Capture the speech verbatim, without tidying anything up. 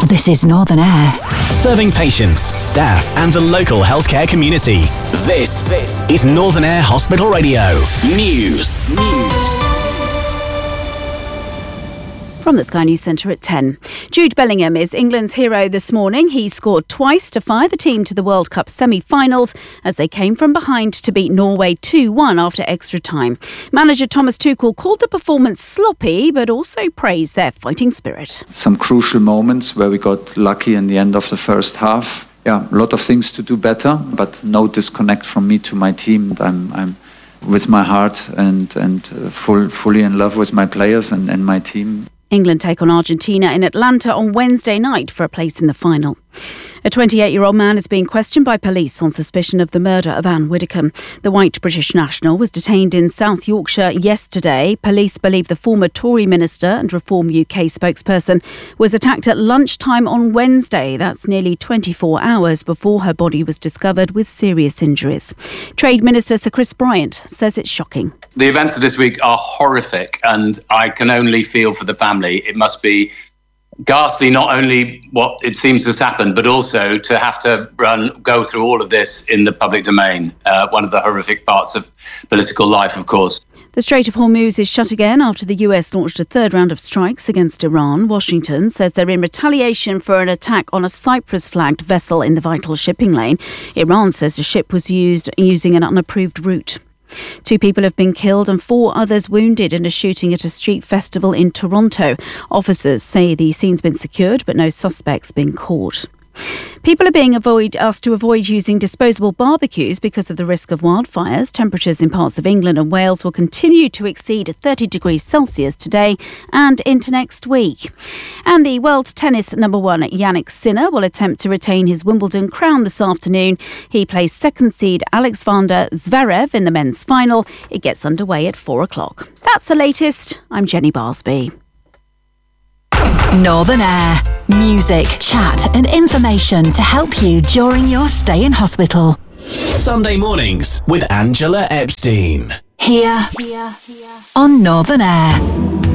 This is Northern Air. Serving patients, staff and the local healthcare community. This, this is Northern Air Hospital Radio. News. News. From the Sky News Centre at ten. Jude Bellingham is England's hero this morning. He scored twice to fire the team to the World Cup semi-finals as they came from behind to beat Norway two one after extra time. Manager Thomas Tuchel called the performance sloppy but also praised their fighting spirit. Some crucial moments where we got lucky in the end of the first half. Yeah, a lot of things to do better, but no disconnect from me to my team. I'm, I'm with my heart and, and full, fully in love with my players and, and my team. England take on Argentina in Atlanta on Wednesday night for a place in the final. A twenty-eight-year-old man is being questioned by police on suspicion of the murder of Anne Widdecombe. The white British national was detained in South Yorkshire yesterday. Police believe the former Tory minister and Reform U K spokesperson was attacked at lunchtime on Wednesday. That's nearly twenty-four hours before her body was discovered with serious injuries. Trade Minister Sir Chris Bryant says it's shocking. The events of this week are horrific and I can only feel for the family. It must be ghastly, not only what it seems has happened, but also to have to run, go through all of this in the public domain. Uh, one of the horrific parts of political life, of course. The Strait of Hormuz is shut again after the U S launched a third round of strikes against Iran. Washington says they're in retaliation for an attack on a Cyprus-flagged vessel in the vital shipping lane. Iran says the ship was used using an unapproved route. Two people have been killed and four others wounded in a shooting at a street festival in Toronto. Officers say the scene's been secured, but no suspects been caught. People are being avoid, asked to avoid using disposable barbecues because of the risk of wildfires. Temperatures in parts of England and Wales will continue to exceed thirty degrees Celsius today and into next week. And the world tennis number one, Jannik Sinner, will attempt to retain his Wimbledon crown this afternoon. He plays second seed Alexander Zverev in the men's final. It gets underway at four o'clock. That's the latest. I'm Jenny Barsby. Northern Air. Music, chat and information to help you during your stay in hospital. Sunday mornings with Angela Epstein. Here, here, here. On Northern Air.